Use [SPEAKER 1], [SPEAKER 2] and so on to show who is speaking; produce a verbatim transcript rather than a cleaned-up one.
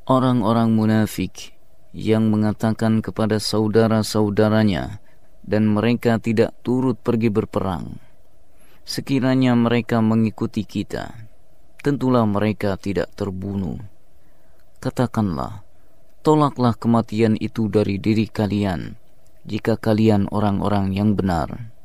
[SPEAKER 1] Orang-orang munafik yang mengatakan kepada saudara-saudaranya dan mereka tidak turut pergi berperang, sekiranya mereka mengikuti kita, tentulah mereka tidak terbunuh. Katakanlah, tolaklah kematian itu dari diri kalian, jika kalian orang-orang yang benar.